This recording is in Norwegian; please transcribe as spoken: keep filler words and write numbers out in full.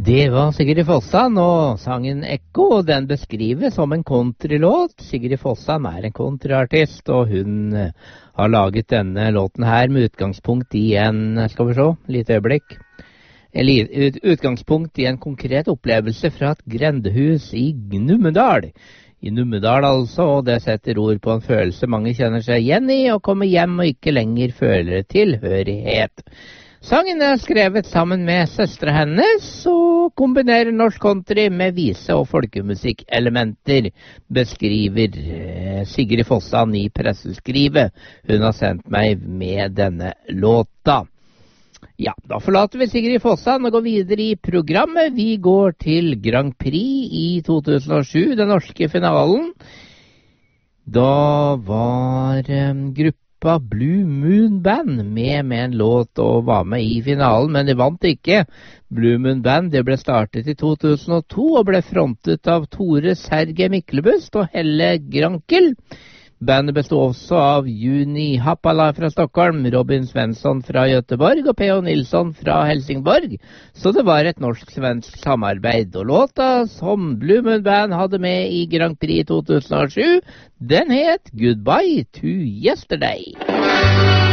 Det var Sigrid Fossan og sangen Ekko, og den beskrives som en countrylåt. Sigrid Fossan er en countryartist, og hun har laget denne låten her med utgangspunkt i en, skal vi se, lite øyeblikk, ut, utgangspunkt i en konkret opplevelse fra et grendehus i Numedal. I Numedal altså, og det setter ord på en følelse mange kjenner seg igjen i, og kommer hjem og ikke lenger føler tilhørighet. Sangen er skrevet sammen med søstre hennes og kombinerer norsk country med vise- og folkemusikkelementer, beskriver Sigrid Fossan i presseskrivet hun har sendt meg med denne låta. Ja, da forlater vi Sigrid Fossan og går videre i programmet. Vi går til Grand Prix i to tusen og sju, den norske finalen. Da var um, gruppa Blue Moon Band med med en låt og var med i finalen, men de vant ikke. Blue Moon Band det ble startet i to tusen og to og ble frontet av Tore Sergej Myklebust og Helle Grankel. Bandet bestod også av Juni Happala fra Stockholm, Robin Svensson fra Göteborg og P O Nilsson fra Helsingborg. Så det var et norsk-svensk samarbeid. Og låta som Blue Moon Band hadde med i Grand Prix i to tusen og sju, den het Goodbye to Yesterday.